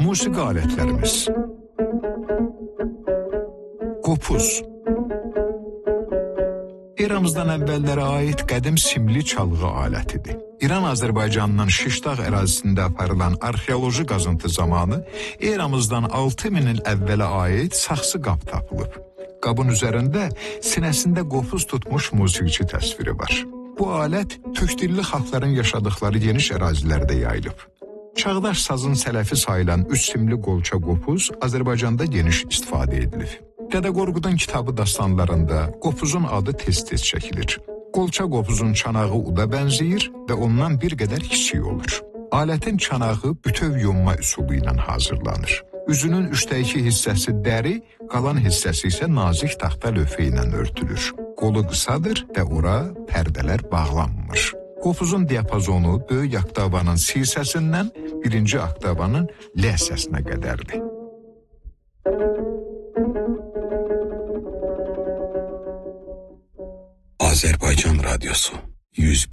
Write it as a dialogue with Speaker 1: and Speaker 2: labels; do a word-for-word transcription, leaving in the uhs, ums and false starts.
Speaker 1: Musiqi alətlərimiz. Qopuz. Eramızdan əvvəllərə aid qədim simli çalgı alətidir. İran-Azərbaycanının Şişdağ ərazisində aparılan arxeoloji qazıntı zamanı eramızdan altı min il əvvələ aid saxsı qab tapılıb. Qabın üzərində sinəsində qopuz tutmuş musiqiçi təsviri var. Bu alət türk-dilli xalqların yaşadıkları geniş ərazilərdə yayılıb. Çağdaş sazın sələfi sayılan üç simli qolça qopuz Azərbaycanda geniş istifadə edilib. Dədə Qorqudun kitabı dastanlarında qopuzun adı tez-tez çəkilir. Qolça qopuzun çanağı uda bənzəyir və ondan bir qədər kiçik olur. Alətin çanağı bütöv yonma üsulu ilə hazırlanır. Üzünün üçdə iki hissəsi dəri, qalan hissəsi isə nazik taxta lövhə ilə örtülür. Qolu qısadır və ora pərdələr bağlanmır. Qopuzun diapazonu böyük oktavanın si səsindən birinci oktavanın lə səsinə qədərdir. Azərbaycan Radyosu yüz